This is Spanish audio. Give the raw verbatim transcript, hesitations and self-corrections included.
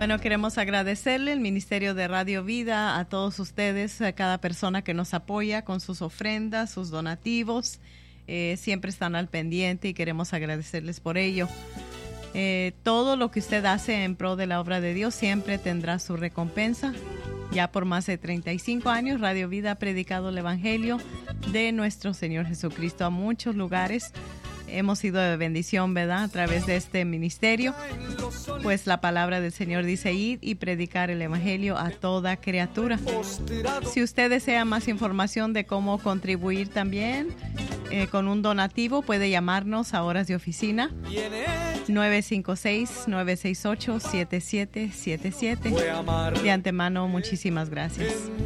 Bueno, queremos agradecerle el Ministerio de Radio Vida, a todos ustedes, a cada persona que nos apoya con sus ofrendas, sus donativos. Eh, siempre están al pendiente y queremos agradecerles por ello. Eh, todo lo que usted hace en pro de la obra de Dios siempre tendrá su recompensa. Ya por más de treinta y cinco años, Radio Vida ha predicado el Evangelio de nuestro Señor Jesucristo a muchos lugares. Hemos sido de bendición, ¿verdad?, a través de este ministerio. Pues la palabra del Señor dice: ir y predicar el Evangelio a toda criatura. Si usted desea más información de cómo contribuir también eh, con un donativo, puede llamarnos a horas de oficina nueve cinco seis, nueve seis ocho, siete siete siete siete. De antemano, muchísimas gracias.